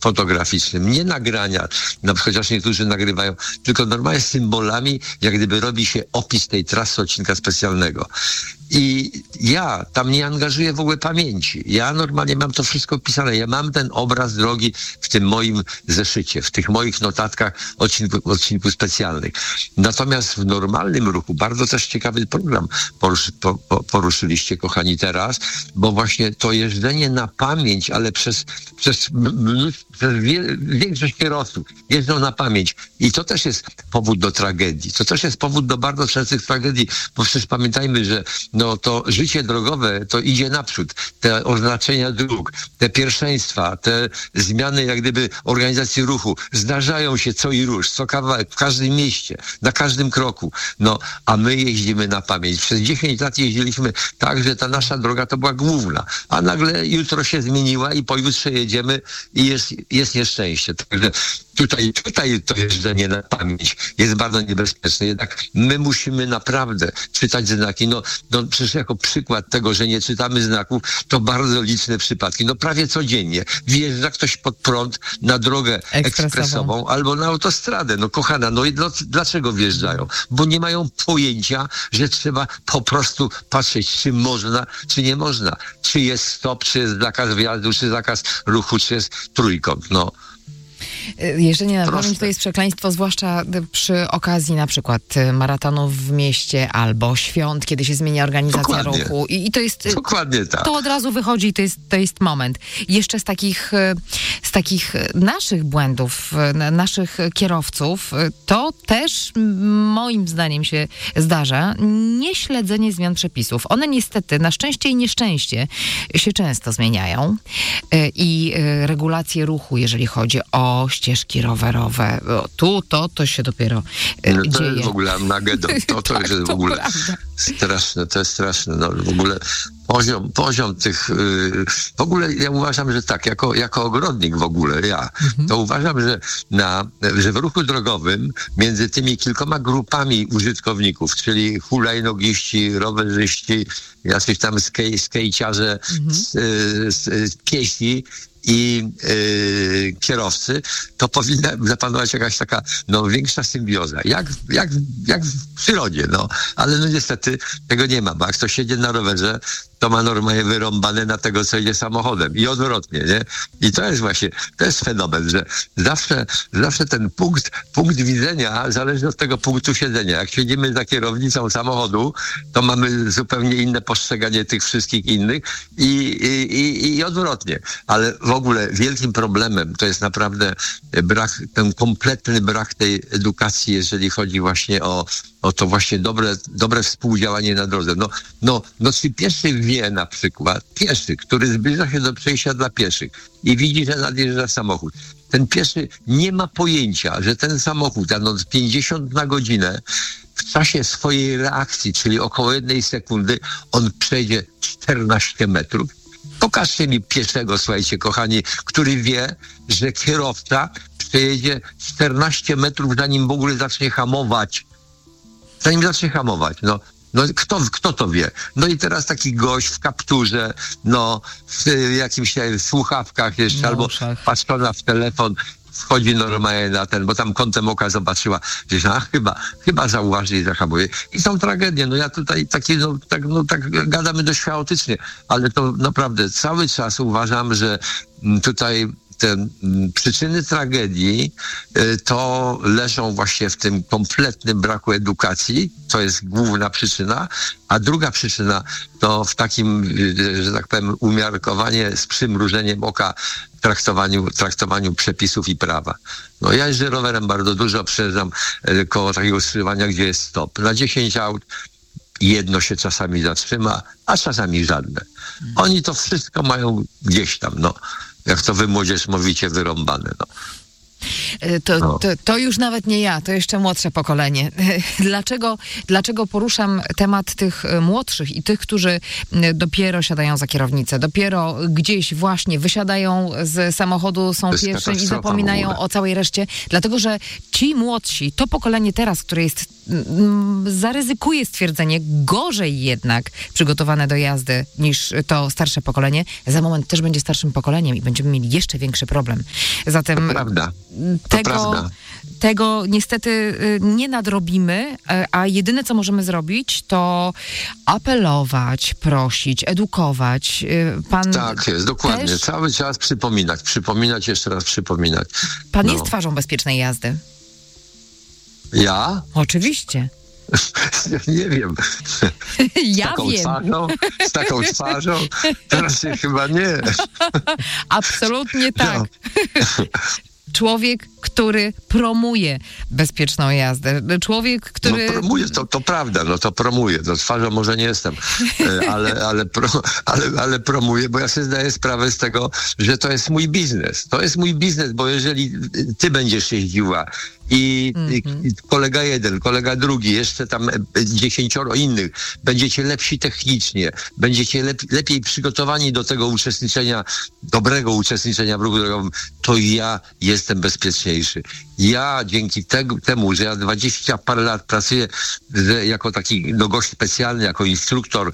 fotograficznym, nie nagrania, chociaż niektórzy nagrywają, tylko normalnie symbolami, jak gdyby robi się opis tej trasy odcinka specjalnego. I ja tam nie angażuję w ogóle pamięci. Ja normalnie mam to wszystko wpisane. Ja mam ten obraz drogi w tym moim zeszycie, w tych moich notatkach odcinków specjalnych. Natomiast w normalnym ruchu bardzo też ciekawy program poruszyliście, kochani, teraz, bo właśnie to jeżdżenie na pamięć, ale przez większość kierowców jeżdżą na pamięć. I to też jest powód do tragedii. To też jest powód do bardzo częstych tragedii, bo przecież pamiętajmy, że to życie drogowe to idzie naprzód. Te oznaczenia dróg, te pierwszeństwa, te zmiany jak gdyby organizacji ruchu zdarzają się co i róż, co kawałek, w każdym mieście, na każdym kroku. A my jeździmy na pamięć. Przez 10 lat jeździliśmy tak, że ta nasza droga to była główna, a nagle jutro się zmieniła i pojutrze jedziemy i jest nieszczęście. Także tutaj to jeżdżenie na pamięć jest bardzo niebezpieczne. Jednak my musimy naprawdę czytać znaki. Przecież jako przykład tego, że nie czytamy znaków, to bardzo liczne przypadki. Prawie codziennie wjeżdża ktoś pod prąd na drogę ekspresową albo na autostradę. Kochana, dlaczego wjeżdżają? Bo nie mają pojęcia, że trzeba po prostu patrzeć, czy można, czy nie można. Czy jest stop, czy jest zakaz wjazdu, czy zakaz ruchu, czy jest trójkąt. Jeżdżenie na pamięć to jest przekleństwo, zwłaszcza przy okazji na przykład maratonów w mieście albo świąt, kiedy się zmienia organizacja ruchu. I to jest... Dokładnie tak. To od razu wychodzi i to jest moment. Jeszcze z takich naszych błędów, naszych kierowców, to też moim zdaniem się zdarza nieśledzenie zmian przepisów. One niestety, na szczęście i nieszczęście się często zmieniają i regulacje ruchu, jeżeli chodzi o ścieżki rowerowe. To się dopiero dzieje. To jest w ogóle Armagedon. To jest w ogóle straszne. To jest straszne. W ogóle poziom tych... W ogóle ja uważam, że tak, jako ogrodnik w ogóle, to uważam, że w ruchu drogowym między tymi kilkoma grupami użytkowników, czyli hulajnogiści, rowerzyści, jacyś tam skejciarze, piesi i kierowcy, to powinna zapanować jakaś taka większa symbioza. Jak w przyrodzie, ale niestety tego nie ma, bo jak ktoś jedzie na rowerze, to ma normalnie wyrąbane na tego, co jedzie samochodem. I odwrotnie, nie? I to jest właśnie, to jest fenomen, że zawsze ten punkt widzenia zależy od tego punktu siedzenia. Jak siedzimy za kierownicą samochodu, to mamy zupełnie inne postrzeganie tych wszystkich innych i odwrotnie. Ale w ogóle wielkim problemem to jest naprawdę ten kompletny brak tej edukacji, jeżeli chodzi właśnie o to właśnie dobre współdziałanie na drodze. Czy pieszy wie na przykład, pieszy, który zbliża się do przejścia dla pieszych i widzi, że nadjeżdża samochód. Ten pieszy nie ma pojęcia, że ten samochód jadąc 50 na godzinę w czasie swojej reakcji, czyli około 1 sekundy, on przejdzie 14 metrów. Pokażcie mi pieszego, słuchajcie, kochani, który wie, że kierowca przejedzie 14 metrów, zanim w ogóle zacznie hamować. Kto to wie? I teraz taki gość w kapturze, w jakimś słuchawkach jeszcze, albo patrzona w telefon, wchodzi normalnie na bo tam kątem oka zobaczyła, że chyba zauważy i zahamuje. I są tragedie. Ja tutaj tak gadamy dość chaotycznie, ale to naprawdę cały czas uważam, że tutaj te przyczyny tragedii to leżą właśnie w tym kompletnym braku edukacji, to jest główna przyczyna, a druga przyczyna to w takim, że tak powiem, umiarkowanie z przymrużeniem oka traktowaniu przepisów i prawa. Ja jeżdżę rowerem bardzo dużo, przejeżdżam koło takiego skrzyżowania, gdzie jest stop. Na 10 aut jedno się czasami zatrzyma, a czasami żadne. Oni to wszystko mają gdzieś tam, jak to wy młodzież mówicie, wyrąbane. To już nawet nie ja, to jeszcze młodsze pokolenie. Dlaczego poruszam temat tych młodszych i tych, którzy dopiero siadają za kierownicę, dopiero gdzieś właśnie wysiadają z samochodu, są pierwsi i zapominają o całej reszcie? Dlatego, że ci młodsi, to pokolenie teraz, które jest zaryzykuję stwierdzenie, gorzej jednak przygotowane do jazdy niż to starsze pokolenie, za moment też będzie starszym pokoleniem i będziemy mieli jeszcze większy problem. Zatem tego niestety nie nadrobimy, a jedyne, co możemy zrobić, to apelować, prosić, edukować. Pan tak jest, dokładnie. też... Cały czas przypominać, jeszcze raz przypominać. Pan jest twarzą bezpiecznej jazdy. Ja? Oczywiście. Nie wiem. Ja wiem. Z taką twarzą? Teraz się chyba nie. Absolutnie tak. No. Człowiek, który promuje bezpieczną jazdę. Człowiek, który... No promuje, to prawda, to promuje. To twarzą może nie jestem, ale promuję, bo ja sobie zdaję sprawę z tego, że to jest mój biznes. To jest mój biznes, bo jeżeli ty będziesz jeździła i kolega jeden, kolega drugi, jeszcze tam 10 innych, będziecie lepsi technicznie, będziecie lepiej przygotowani do tego dobrego uczestniczenia w ruchu drogowym, to ja jestem bezpieczniejszy. Ja dzięki temu, że ja 20 parę lat pracuję jako taki gość specjalny, jako instruktor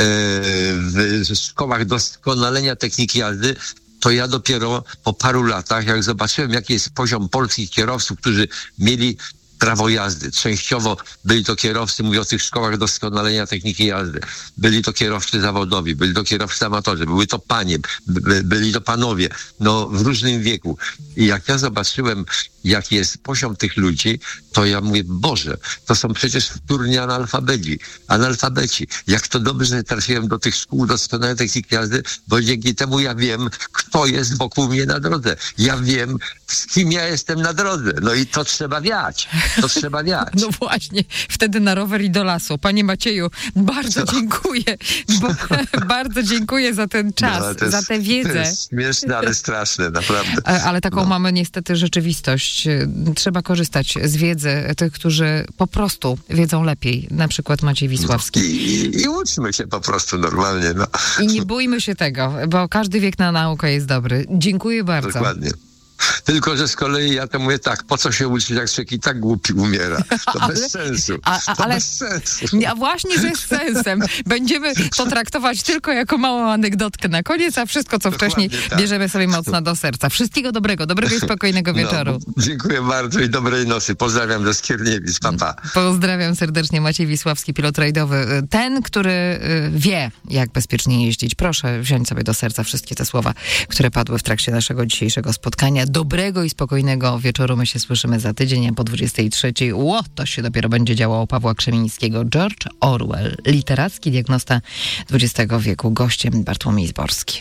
w szkołach doskonalenia techniki jazdy, to ja dopiero po paru latach, jak zobaczyłem, jaki jest poziom polskich kierowców, którzy mieli prawo jazdy. Częściowo byli to kierowcy, mówię o tych szkołach doskonalenia techniki jazdy. Byli to kierowcy zawodowi, byli to kierowcy amatorzy, były to panie, byli to panowie, w różnym wieku. I jak ja zobaczyłem, jaki jest poziom tych ludzi, to ja mówię, Boże, to są przecież wtórni analfabeci. Jak to dobrze, że trafiłem do tych szkół doskonałej techniki jazdy, bo dzięki temu ja wiem, kto jest wokół mnie na drodze. Ja wiem, z kim ja jestem na drodze. No i to trzeba wiać. No właśnie, wtedy na rower i do lasu. Panie Macieju, bardzo dziękuję. Bardzo dziękuję za ten czas, za tę wiedzę. To jest śmieszne, ale straszne, naprawdę. Ale taką mamy niestety rzeczywistość. Trzeba korzystać z wiedzy tych, którzy po prostu wiedzą lepiej. Na przykład Maciej Wisławski. I uczmy się po prostu normalnie. I nie bójmy się tego, bo każdy wiek na naukę jest dobry. Dziękuję bardzo. Dokładnie. Tylko, że z kolei ja to mówię tak, po co się uczyć, jak człowiek i tak głupi umiera? To bez sensu. Bez sensu. A właśnie, że z sensem. Będziemy to traktować tylko jako małą anegdotkę na koniec, a wszystko, co wcześniej bierzemy sobie mocno do serca. Wszystkiego dobrego i spokojnego wieczoru. Dziękuję bardzo i dobrej nocy. Pozdrawiam do Skierniewic. Pa, pa. Pozdrawiam serdecznie. Maciej Wisławski, pilot rajdowy. Ten, który wie, jak bezpiecznie jeździć. Proszę wziąć sobie do serca wszystkie te słowa, które padły w trakcie naszego dzisiejszego spotkania. Dobrego i spokojnego wieczoru. My się słyszymy za tydzień, a po 23. To się dopiero będzie działo Pawła Krzemińskiego. George Orwell, literacki diagnosta XX wieku. Gościem Bartłomiej Zborski.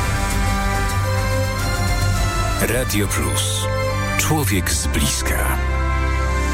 Radio Plus. Człowiek z bliska.